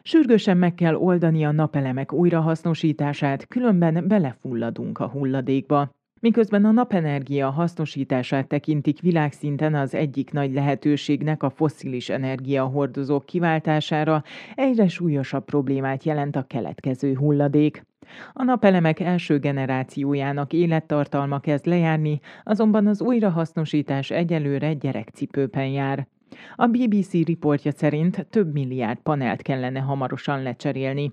Sürgősen meg kell oldani a napelemek újrahasznosítását, különben belefulladunk a hulladékba. Miközben a napenergia hasznosítását tekintik világszinten az egyik nagy lehetőségnek a fosszilis energiahordozók kiváltására, egyre súlyosabb problémát jelent a keletkező hulladék. A napelemek első generációjának élettartalma kezd lejárni, azonban az újrahasznosítás egyelőre gyerekcipőben jár. A BBC riportja szerint több milliárd panelt kellene hamarosan lecserélni.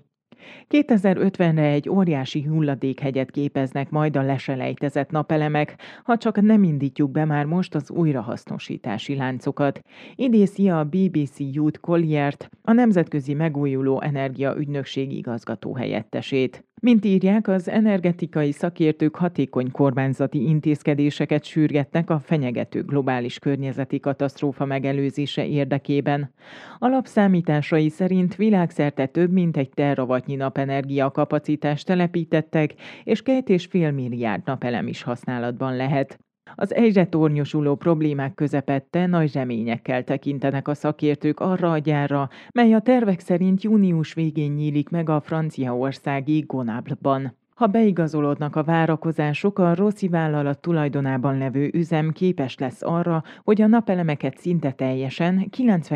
2050-re egy óriási hulladékhegyet képeznek majd a leselejtezett napelemek, ha csak nem indítjuk be már most az újrahasznosítási láncokat. Idézi a BBC Youth Colliert, a Nemzetközi Megújuló Energia Ügynökség igazgatóhelyettesét. Mint írják, az energetikai szakértők hatékony kormányzati intézkedéseket sürgetnek a fenyegető globális környezeti katasztrófa megelőzése érdekében. Alapszámításai szerint világszerte több mint 1 terawattnyi napenergia kapacitást telepítettek, és 2,5 milliárd napelem is használatban lehet. Az egyre tornyosuló problémák közepette nagy reményekkel tekintenek a szakértők arra a gyárra, mely a tervek szerint június végén nyílik meg a franciaországi Gonable-ban. Ha beigazolódnak a várakozások, a Rossi vállalat tulajdonában levő üzem képes lesz arra, hogy a napelemeket szinte teljesen,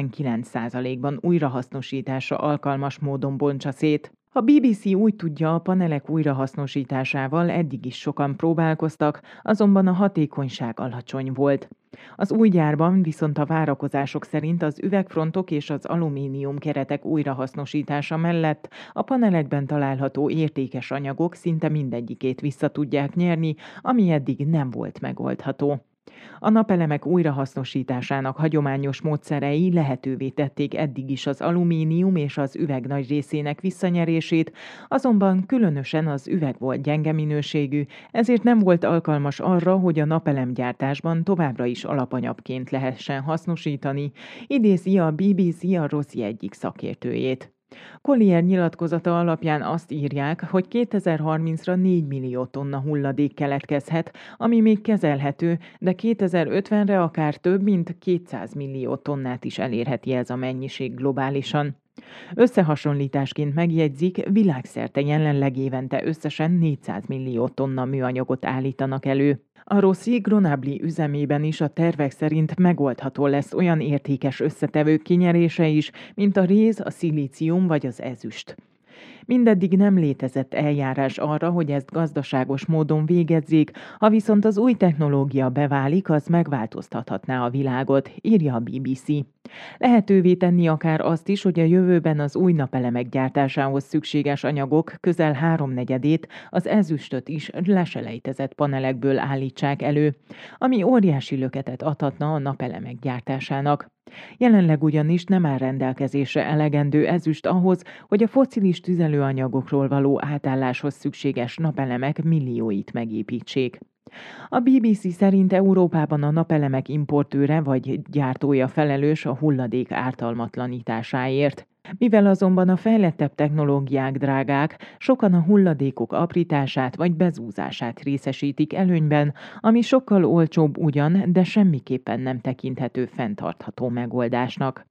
99%-ban újrahasznosításra alkalmas módon bontsa szét. A BBC úgy tudja, a panelek újrahasznosításával eddig is sokan próbálkoztak, azonban a hatékonyság alacsony volt. Az új gyárban viszont a várakozások szerint az üvegfrontok és az alumínium keretek újrahasznosítása mellett a panelekben található értékes anyagok szinte mindegyikét vissza tudják nyerni, ami eddig nem volt megoldható. A napelemek újrahasznosításának hagyományos módszerei lehetővé tették eddig is az alumínium és az üveg nagy részének visszanyerését, azonban különösen az üveg volt gyenge minőségű, ezért nem volt alkalmas arra, hogy a napelemgyártásban továbbra is alapanyagként lehessen hasznosítani, idézi a BBC a Rossi egyik szakértőjét. Collier nyilatkozata alapján azt írják, hogy 2030-ra 4 millió tonna hulladék keletkezhet, ami még kezelhető, de 2050-re akár több mint 200 millió tonnát is elérheti ez a mennyiség globálisan. Összehasonlításként megjegyzik, világszerte jelenleg évente összesen 400 millió tonna műanyagot állítanak elő. A Rossi Grenoble üzemében is a tervek szerint megoldható lesz olyan értékes összetevők kinyerése is, mint a réz, a szilícium vagy az ezüst. Mindeddig nem létezett eljárás arra, hogy ezt gazdaságos módon végezzék, ha viszont az új technológia beválik, az megváltoztathatná a világot, írja a BBC. Lehetővé tenni akár azt is, hogy a jövőben az új napelemek gyártásához szükséges anyagok közel 3/4-ét, az ezüstöt is leselejtezett panelekből állítsák elő, ami óriási löketet adhatna a napelemek gyártásának. Jelenleg ugyanis nem áll rendelkezésre elegendő ezüst ahhoz, hogy a fosszilis tüzelőanyagokról való átálláshoz szükséges napelemek millióit megépítsék. A BBC szerint Európában a napelemek importőre vagy gyártója felelős a hulladék ártalmatlanításáért. Mivel azonban a fejlettebb technológiák drágák, sokan a hulladékok aprítását vagy bezúzását részesítik előnyben, ami sokkal olcsóbb ugyan, de semmiképpen nem tekinthető fenntartható megoldásnak.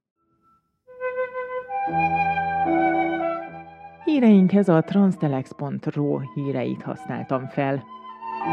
Híreinkhez a transtelex.ro híreit használtam fel.